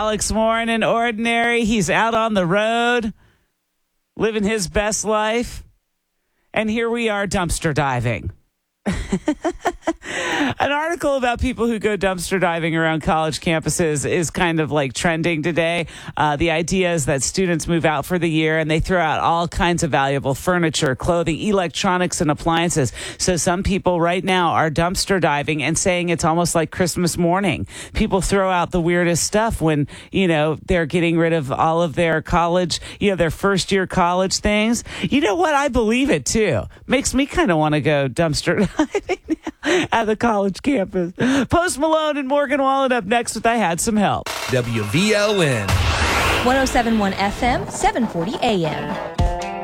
Alex Warren in Ordinary. He's out on the road, living his best life. And here we are dumpster diving. An article about people who go dumpster diving around college campuses is kind of like trending today. The idea is that students move out for the year and they throw out all kinds of valuable furniture, clothing, electronics, and appliances. So some people right now are dumpster diving and saying it's almost like Christmas morning. People throw out the weirdest stuff when, they're getting rid of all of their college, their first year college things. You know what? I believe it too. Makes me kind of want to go dumpster diving now at the college campus. Post Malone and Morgan Wallen up next with I Had Some Help. WVLN 107.1 FM, 740 AM.